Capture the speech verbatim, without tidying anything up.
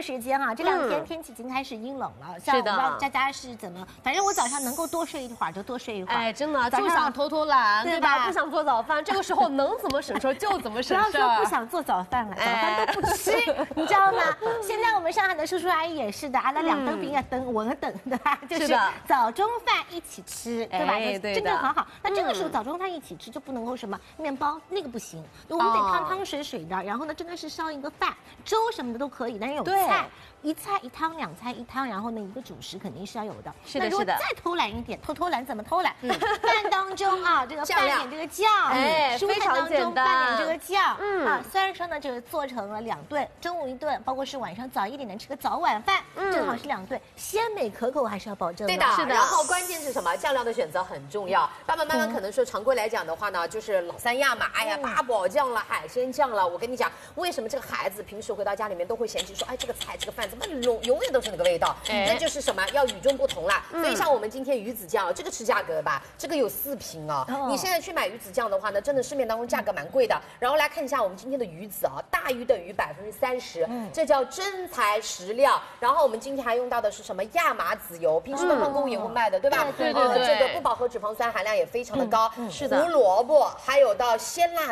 时间啊，这两天天气已经开始阴冷了，像我不知道佳佳是怎么，反正我早上能够多睡一会儿就多睡一会儿。 哎，真的就想偷偷懒，对吧？不想做早饭，这个时候能怎么省事儿就怎么省事儿。 不要说不想做早饭了，早饭都不吃，你知道吗？现在我们上海的叔叔阿姨也是的啊，那两灯饼啊，灯我等的，就是早中饭一起吃，对吧？真的很好。那这个时候早中饭一起吃就不能够什么面包那个不行，我们得汤汤水水的，然后呢真的是烧一个饭，粥什么的都可以，但是有菜。一菜一汤，两菜一汤，然后呢，一个主食肯定是要有的。 是的， 那如果再偷懒一点，偷偷懒怎么偷懒？饭当中啊，这个拌点这个酱， 哎， 蔬菜当中拌点这个酱， 嗯啊，虽然说呢，这个做成了两顿，中午一顿，包括是晚上早一点点吃个早晚饭，正好是两顿，鲜美可口还是要保证的。 对的，是的。然后关键是什么？酱料的选择很重要。爸爸妈妈可能说，常规来讲的话呢，就是老三样嘛，哎呀，八宝酱了，海鲜酱了。我跟你讲，为什么这个孩子平时回到家里面都会嫌弃说，哎，这个菜这个饭怎么永永远都是那个味道？那就是什么要与众不同啦。所以像我们今天鱼子酱，这个吃价格吧，这个有四瓶哦。你现在去买鱼子酱的话呢，真的市面当中价格蛮贵的。然后来看一下我们今天的鱼子啊，大于等于百分之三十，这叫真材实料。然后我们今天还用到的是什么亚麻籽油，平时东方购物也会卖的，对吧？ 对对对， 这个不饱和脂肪酸含量也非常的高。 是的， 胡萝卜，还有到鲜辣。